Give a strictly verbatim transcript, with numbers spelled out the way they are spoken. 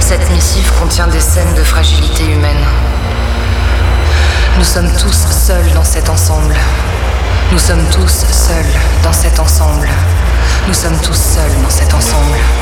Cette missive contient des scènes de fragilité humaine. Nous sommes tous seuls dans cet ensemble. Nous sommes tous seuls dans cet ensemble. Nous sommes tous seuls dans cet ensemble.